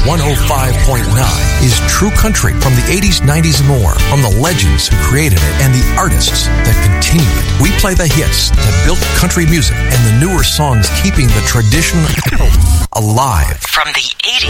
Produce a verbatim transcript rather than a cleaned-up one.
one oh five point nine is true country from the eighties, nineties, and more, from the legends who created it and the artists that continue it. We play the hits that built country music and the newer songs keeping the tradition alive. From the eighties